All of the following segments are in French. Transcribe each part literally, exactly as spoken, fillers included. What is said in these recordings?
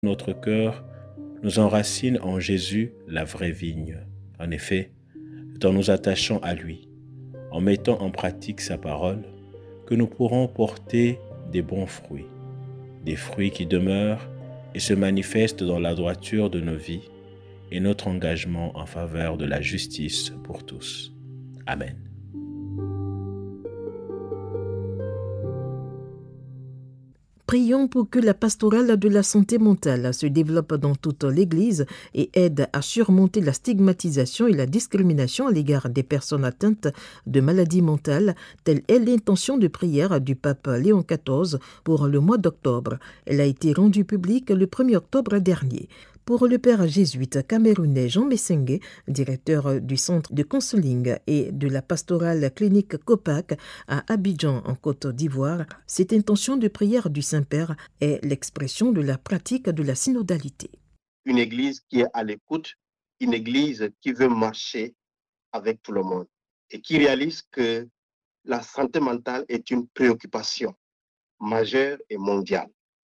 Notre cœur nous enracine en Jésus, la vraie vigne. En effet, c'est en nous attachant à lui, en mettant en pratique sa parole, que nous pourrons porter des bons fruits, des fruits qui demeurent et se manifestent dans la droiture de nos vies et notre engagement en faveur de la justice pour tous. Amen. Prions pour que la pastorale de la santé mentale se développe dans toute l'Église et aide à surmonter la stigmatisation et la discrimination à l'égard des personnes atteintes de maladies mentales. Telle est l'intention de prière du pape Léon quatorze pour le mois d'octobre. Elle a été rendue publique le premier octobre dernier. Pour le père jésuite camerounais Jean Messengue, directeur du centre de counseling et de la pastorale clinique COPAC à Abidjan en Côte d'Ivoire, cette intention de prière du Saint-Père est l'expression de la pratique de la synodalité. Une église qui est à l'écoute, une église qui veut marcher avec tout le monde et qui réalise que la santé mentale est une préoccupation majeure et mondiale.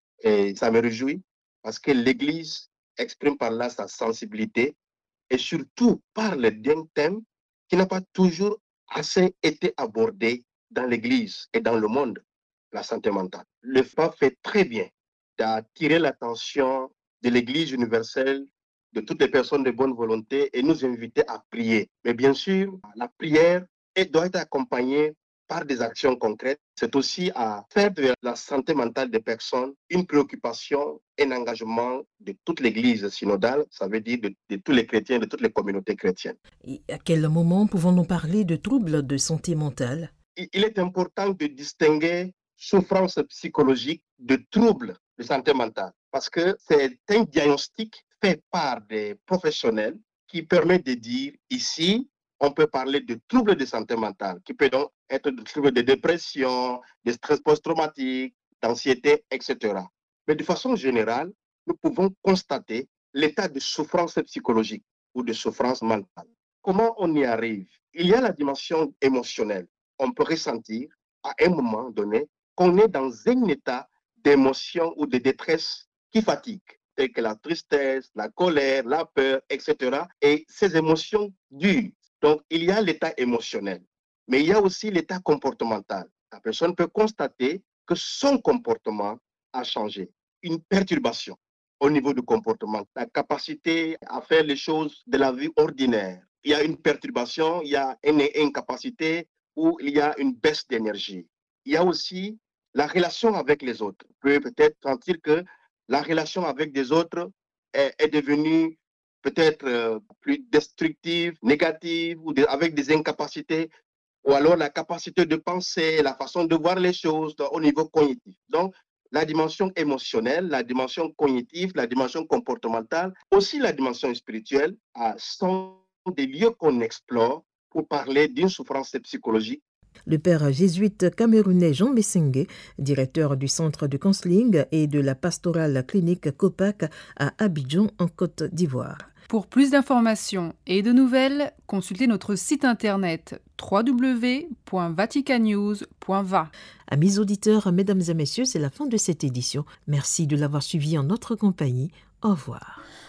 Et ça me réjouit parce que l'église exprime par là sa sensibilité et surtout parle d'un thème qui n'a pas toujours assez été abordé dans l'Église et dans le monde, la santé mentale. Le pape fait très bien d'attirer l'attention de l'Église universelle, de toutes les personnes de bonne volonté et nous inviter à prier. Mais bien sûr, la prière doit être accompagnée par des actions concrètes. C'est aussi à faire de la santé mentale des personnes une préoccupation, un engagement de toute l'Église synodale, ça veut dire de, de tous les chrétiens, de toutes les communautés chrétiennes. Et à quel moment pouvons-nous parler de troubles de santé mentale? Il est important de distinguer souffrance psychologique de troubles de santé mentale parce que c'est un diagnostic fait par des professionnels qui permet de dire ici, on peut parler de troubles de santé mentale, qui peut donc être des troubles de dépression, de stress post-traumatique, d'anxiété, et cetera. Mais de façon générale, nous pouvons constater l'état de souffrance psychologique ou de souffrance mentale. Comment on y arrive? Il y a la dimension émotionnelle. On peut ressentir à un moment donné qu'on est dans un état d'émotion ou de détresse qui fatigue, telles que la tristesse, la colère, la peur, et cetera. Et ces émotions durent. Donc, il y a l'état émotionnel, mais il y a aussi l'état comportemental. La personne peut constater que son comportement a changé. Une perturbation au niveau du comportement, la capacité à faire les choses de la vie ordinaire. Il y a une perturbation, il y a une incapacité ou il y a une baisse d'énergie. Il y a aussi la relation avec les autres. On peut peut-être sentir que la relation avec des autres est, est devenue peut-être euh, plus destructive, négative, ou de, avec des incapacités, ou alors la capacité de penser, la façon de voir les choses au niveau cognitif. Donc, la dimension émotionnelle, la dimension cognitive, la dimension comportementale, aussi la dimension spirituelle, euh, sont des lieux qu'on explore pour parler d'une souffrance psychologique. Le père jésuite camerounais Jean Messengue, directeur du centre de counseling et de la pastorale clinique COPAC à Abidjan en Côte d'Ivoire. Pour plus d'informations et de nouvelles, consultez notre site internet w w w point vaticanews point v a. Amis auditeurs, mesdames et messieurs, c'est la fin de cette édition. Merci de l'avoir suivi en notre compagnie. Au revoir.